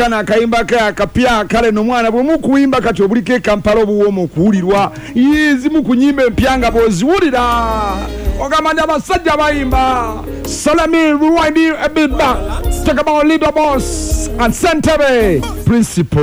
kana kayimba kapya kale no mwana bwe mukuyimba kati obulike Kampala obuwomo kuwulirwa yizi mukunyimba empyanga boziwulira ogamanya abasajja bayimba Salami rewind a bit back talk about leader boss and Sentebe principle